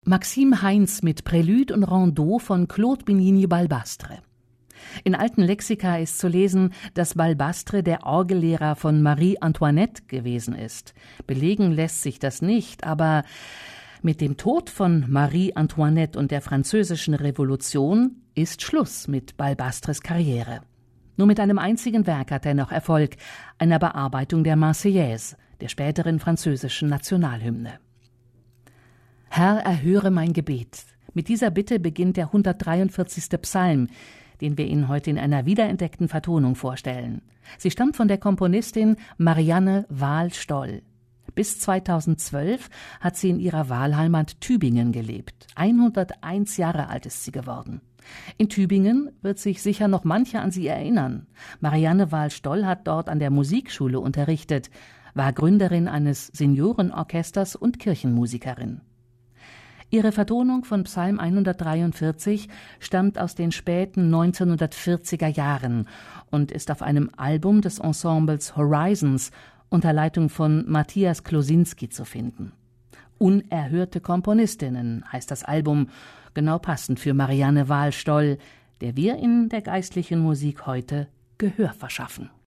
Maxime Heinz mit Prélude und Rondeau von Claude Bigny-Balbastre. In alten Lexika ist zu lesen, dass Balbastre der Orgellehrer von Marie Antoinette gewesen ist. Belegen lässt sich das nicht, aber mit dem Tod von Marie Antoinette und der Französischen Revolution ist Schluss mit Balbastres Karriere. Nur mit einem einzigen Werk hat er noch Erfolg, einer Bearbeitung der Marseillaise, der späteren französischen Nationalhymne. Herr, erhöre mein Gebet. Mit dieser Bitte beginnt der 143. Psalm, den wir Ihnen heute in einer wiederentdeckten Vertonung vorstellen. Sie stammt von der Komponistin Marianne Wahl-Stoll. Bis 2012 hat sie in ihrer Wahlheimat Tübingen gelebt. 101 Jahre alt ist sie geworden. In Tübingen wird sich sicher noch mancher an sie erinnern. Marianne Wahl-Stoll hat dort an der Musikschule unterrichtet, war Gründerin eines Seniorenorchesters und Kirchenmusikerin. Ihre Vertonung von Psalm 143 stammt aus den späten 1940er Jahren und ist auf einem Album des Ensembles Horizons unter Leitung von Matthias Klosinski zu finden. Unerhörte Komponistinnen heißt das Album, genau passend für Marianne Wahl-Stoll, der wir in der geistlichen Musik heute Gehör verschaffen.